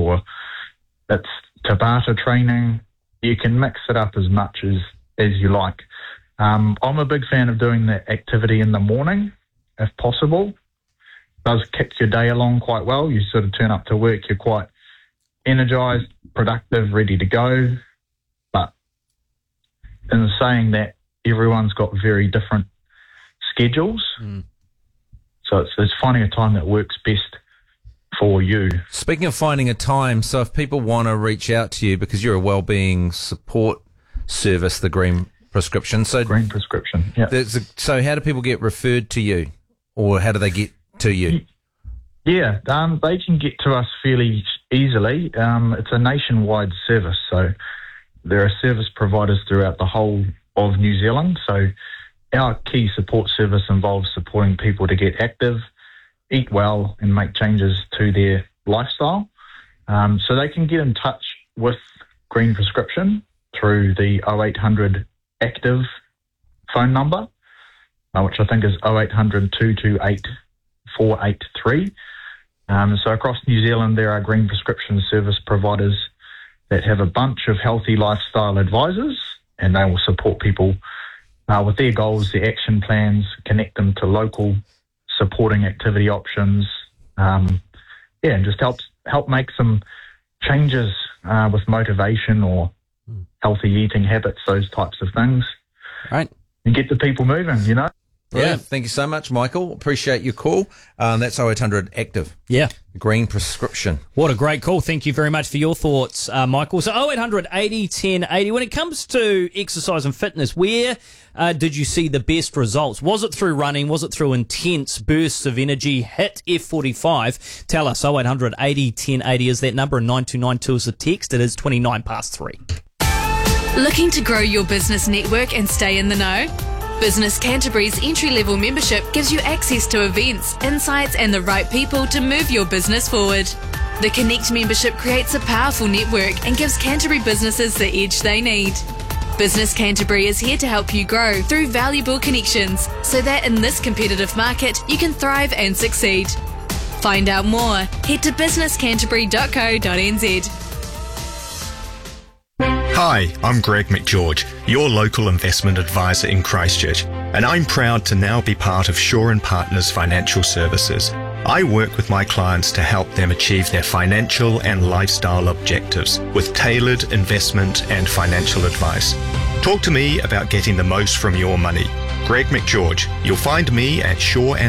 or it's Tabata training. You can mix it up as much as you like. I'm a big fan of doing the activity in the morning, if possible. It does kick your day along quite well. You sort of turn up to work, you're quite energized, productive, ready to go. But in saying that, everyone's got very different schedules. So it's finding a time that works best for you. Speaking of finding a time, so if people want to reach out to you, because you're a wellbeing support service, the Green Prescription. So Green Prescription, yeah. So how do people get referred to you, or how do they get to you? Yeah, they can get to us fairly easily. It's a nationwide service, so there are service providers throughout the whole of New Zealand. So our key support service involves supporting people to get active, eat well, and make changes to their lifestyle. So they can get in touch with Green Prescription through the 0800 active phone number, which I think is 0800 228 483. So across New Zealand, there are Green Prescription service providers that have a bunch of healthy lifestyle advisors, and they will support people with their goals, their action plans, connect them to local supporting activity options, and just help make some changes with motivation or healthy eating habits, those types of things. Right. And get the people moving, you know? Yeah, thank you so much, Michael. Appreciate your call. That's 0800 Active. Yeah. Green Prescription. What a great call. Thank you very much for your thoughts, Michael. So 0800 80 10 80. When it comes to exercise and fitness, where did you see the best results? Was it through running? Was it through intense bursts of energy? Hit F45. Tell us. 0800 80 10 80 is that number, and 9292 is the text. It is 29 past 3. Looking to grow your business network and stay in the know? Business Canterbury's entry-level membership gives you access to events, insights and the right people to move your business forward. The Connect membership creates a powerful network and gives Canterbury businesses the edge they need. Business Canterbury is here to help you grow through valuable connections so that in this competitive market you can thrive and succeed. Find out more, head to businesscanterbury.co.nz. Hi, I'm Greg McGeorge, your local investment advisor in Christchurch, and I'm proud to now be part of Shaw & Partners Financial Services. I work with my clients to help them achieve their financial and lifestyle objectives with tailored investment and financial advice. Talk to me about getting the most from your money. Greg McGeorge. You'll find me at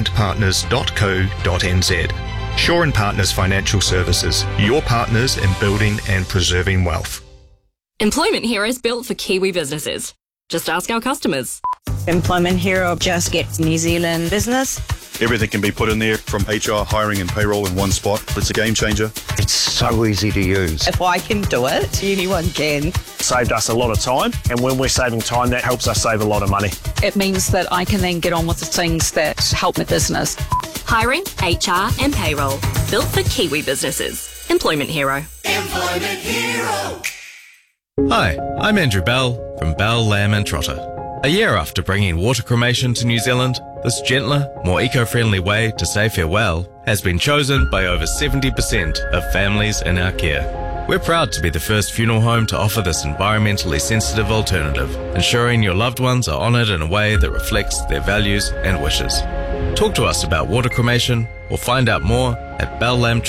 shawandpartners.co.nz. Shaw & Partners Financial Services, your partners in building and preserving wealth. Employment Hero is built for Kiwi businesses. Just ask our customers. Employment Hero just gets New Zealand business. Everything can be put in there, from HR, hiring and payroll in one spot. It's a game changer. It's so easy to use. If I can do it, anyone can. Saved us a lot of time, and when we're saving time, that helps us save a lot of money. It means that I can then get on with the things that help my business. Hiring, HR and payroll. Built for Kiwi businesses. Employment Hero. Employment Hero. Hi, I'm Andrew Bell from Bell, Lamb and Trotter. A year after bringing water cremation to New Zealand, this gentler, more eco-friendly way to say farewell has been chosen by over 70% of families in our care. We're proud to be the first funeral home to offer this environmentally sensitive alternative, ensuring your loved ones are honoured in a way that reflects their values and wishes. Talk to us about water cremation or find out more at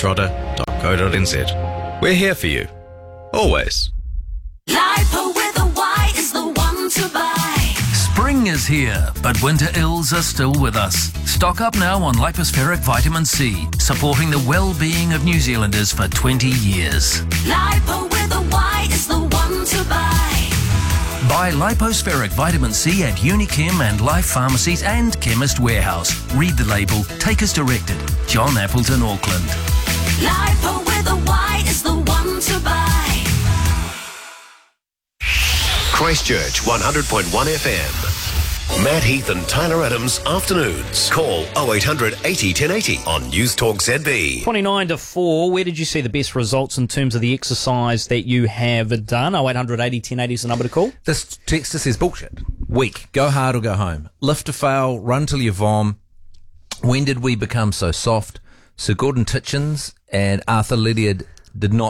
bellambtrotter.co.nz. We're here for you. Always. Lipo with a Y is the one to buy. Spring is here, but winter ills are still with us. Stock up now on Lipospheric Vitamin C, supporting the well-being of New Zealanders for 20 years. Lipo with a Y is the one to buy. Buy Lipospheric Vitamin C at Unichem and Life Pharmacies and Chemist Warehouse. Read the label, take as directed. John Appleton, Auckland. Lipo with a Y is the one to buy. Christchurch 100.1 FM. Matt Heath and Tyler Adams afternoons. Call 0800 80 1080 on News Talk ZB. 29 to 4. Where did you see the best results in terms of the exercise that you have done? 0800 80 1080 is the number to call. This texter says bullshit. Weak. Go hard or go home. Lift to fail. Run till you vom. When did we become so soft? Sir Gordon Titchens and Arthur Lydiard did not